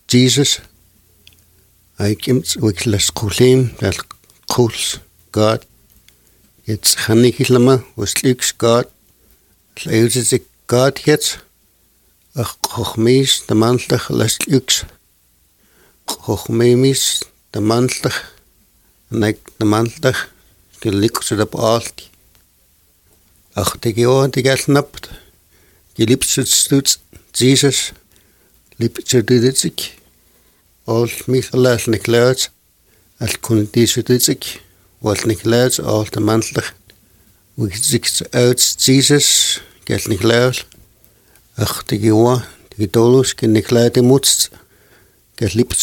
Jesus. I kimt wiklas kulim dal kuls God. Jetzt kann ich lama was lüks God. Leuze God jetzt. Ach kochmis de mantlach las lüks. Kochmemis de mantlach. Nek de mantlach. Geliks op alt. Ach de geoor die gasnapt. Gelipst Jesus. Lipst dit all mich nicht laat, als kon deze dit wat niet laat, al de mantelijk, hoe zich uit Jesus, geld niet laat, ach de gehoor, de gedolus, kan niet laat de moedst, gelipt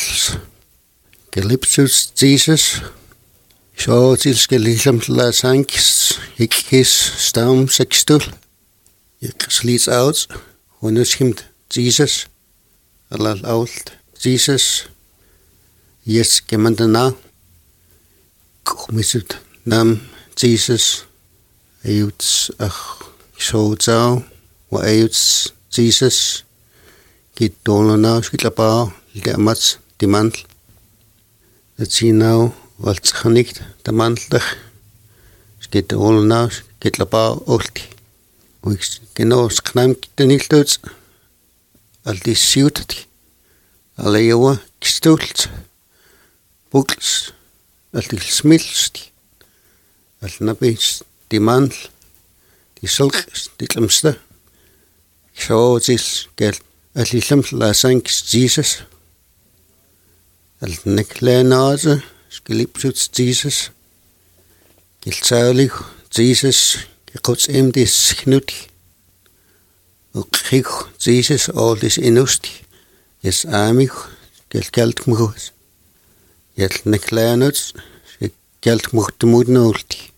Jesus, zo zils gelichaamd laat sankjes, ik kies stam sekstul, ik sliet uit, hoe nu schimt Jesus, al oud. Jesus, yes, gemandana, komisut nam Jesus, ayuts ach so zau, wa ayuts Jesus, git dolana, skitlapa, lemats die mantel, dat zie nou wat genicht de mantel, skit dolana, skitlapa olti, ik genau sknam de niet doet, al die siut. Allejoa gestult, bukels, al die smilst, al nabins, die mandel, die sulks, die klemste. Zo zis gel, al die klems la sanks Jesus, al nekle nase, skilipsuts Jesus, gel saulig Jesus, gekots dis knut, ook gig Jesus al dis inusti. Yes, amig, geld moest. Jel neklenuts, geld mocht de moed nodig.